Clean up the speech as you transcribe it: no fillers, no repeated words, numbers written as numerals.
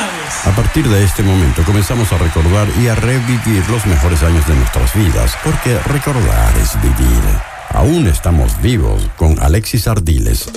felicidades. A partir de este momento comenzamos a recordar y a revivir los mejores años de nuestras vidas, porque recordar es vivir. Aún estamos vivos con Alexis Ardiles